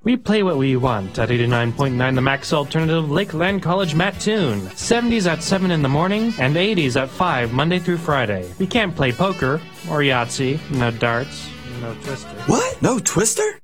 We play what we want at 89.9 The Max Alternative Lakeland College Mattoon. 70s at 7 in the morning and 80s at 5 Monday through Friday. We can't play poker or Yahtzee, no darts, no Twister. What? No Twister?